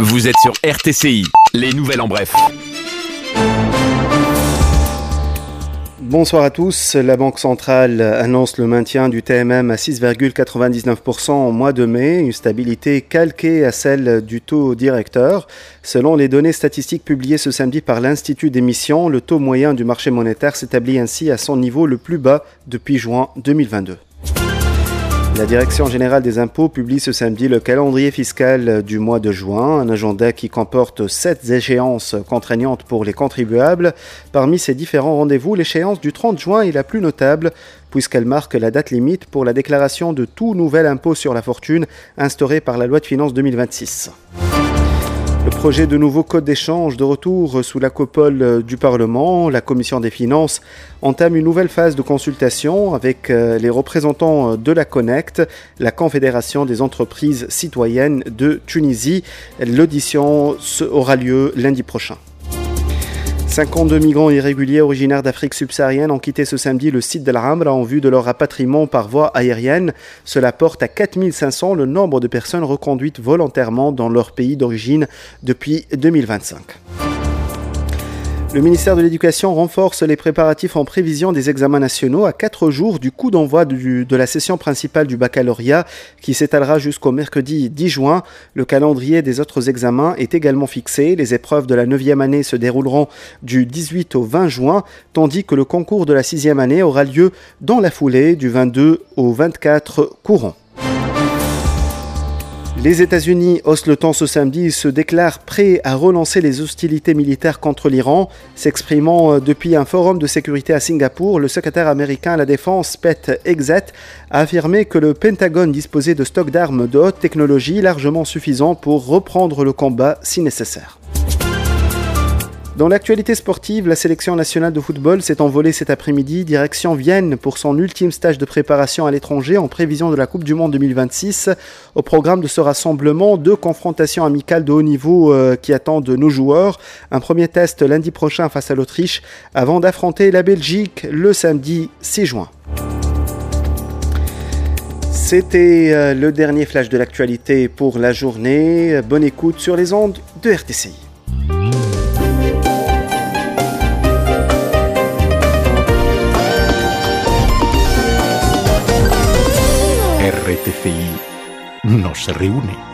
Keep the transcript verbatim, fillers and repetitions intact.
Vous êtes sur R T C I, les nouvelles en bref. Bonsoir à tous. La Banque centrale annonce le maintien du T M M à six virgule quatre-vingt-dix-neuf pour cent au mois de mai, une stabilité calquée à celle du taux directeur. Selon les données statistiques publiées ce samedi par l'Institut d'émission, le taux moyen du marché monétaire s'établit ainsi à son niveau le plus bas depuis juin deux mille vingt-deux. La Direction générale des impôts publie ce samedi le calendrier fiscal du mois de juin, un agenda qui comporte sept échéances contraignantes pour les contribuables. Parmi ces différents rendez-vous, l'échéance du trente juin est la plus notable, puisqu'elle marque la date limite pour la déclaration de tout nouvel impôt sur la fortune instauré par la loi de finances deux mille vingt-six. Le projet de nouveau code d'échange de retour sous la coupole du Parlement, la Commission des finances entame une nouvelle phase de consultation avec les représentants de la Connect, la Confédération des entreprises citoyennes de Tunisie. L'audition aura lieu lundi prochain. cinquante-deux migrants irréguliers originaires d'Afrique subsaharienne ont quitté ce samedi le site d'El Amra en vue de leur rapatriement par voie aérienne. Cela porte à quatre mille cinq cents le nombre de personnes reconduites volontairement dans leur pays d'origine depuis deux mille vingt-cinq. Le ministère de l'Éducation renforce les préparatifs en prévision des examens nationaux à quatre jours du coup d'envoi du, de la session principale du baccalauréat qui s'étalera jusqu'au mercredi dix juin. Le calendrier des autres examens est également fixé. Les épreuves de la neuvième année se dérouleront du dix-huit au vingt juin, tandis que le concours de la sixième année aura lieu dans la foulée du vingt-deux au vingt-quatre courant. Les États-Unis haussent le ton ce samedi et se déclarent prêts à relancer les hostilités militaires contre l'Iran. S'exprimant depuis un forum de sécurité à Singapour, le secrétaire américain à la Défense, Pete Hegseth, a affirmé que le Pentagone disposait de stocks d'armes de haute technologie largement suffisants pour reprendre le combat si nécessaire. Dans l'actualité sportive, la sélection nationale de football s'est envolée cet après-midi direction Vienne pour son ultime stage de préparation à l'étranger en prévision de la Coupe du Monde deux mille vingt-six. Au programme de ce rassemblement, deux confrontations amicales de haut niveau euh, qui attendent nos joueurs. Un premier test lundi prochain face à l'Autriche avant d'affronter la Belgique le samedi six juin. C'était euh, le dernier flash de l'actualité pour la journée. Bonne écoute sur les ondes de R T C I. R T C I nos reúne.